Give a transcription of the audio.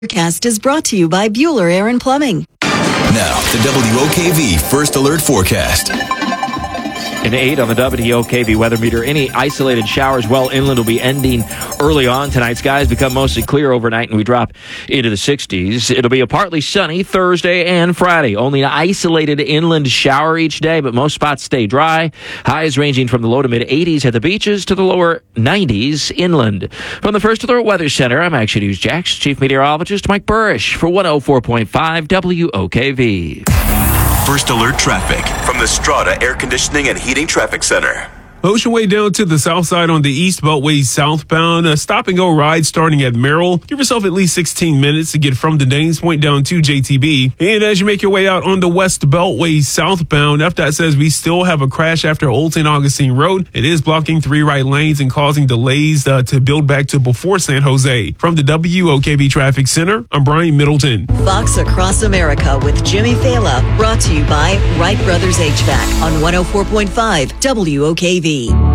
Forecast is brought to you by Bueller Air and Plumbing. Now, the WOKV First Alert Forecast. An 8 on the WOKV weather meter. Any isolated showers well inland will be ending early on tonight. Skies become mostly clear overnight, and we drop into the 60s. It'll be a partly sunny Thursday and Friday. Only an isolated inland shower each day, but most spots stay dry. Highs ranging from the low to mid-80s at the beaches to the lower 90s inland. From the First Alert Weather Center, I'm Action News Jax Chief Meteorologist Mike Burrish for 104.5 WOKV. First Alert Traffic from the Strata Air Conditioning and Heating Traffic Center. Motion way down to the south side on the East Beltway southbound. A stop-and-go ride starting at Merrill. Give yourself at least 16 minutes to get from the Danes Point down to JTB. And as you make your way out on the West Beltway southbound, FDOT says we still have a crash after Old St. Augustine Road. It is blocking 3 right lanes and causing delays to build back to before San Jose. From the WOKV Traffic Center, I'm Brian Middleton. Fox Across America with Jimmy Fela, brought to you by Wright Brothers HVAC on 104.5 WOKV.